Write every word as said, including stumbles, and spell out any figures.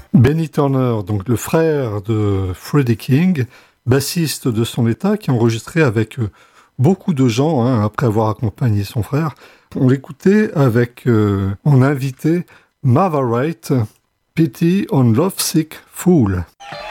Benny Turner, donc le frère de Freddie King, bassiste de son état, qui a enregistré avec beaucoup de gens, hein, après avoir accompagné son frère. On l'écoutait avec, euh, en invité, Marva Wright, Pity on Lovesick Fool.